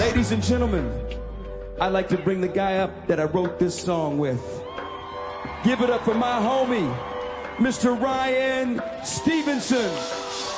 Ladies and gentlemen, I'd like to bring the guy up that I wrote this song with. Give it up for my homie, Mr. Ryan Stevenson.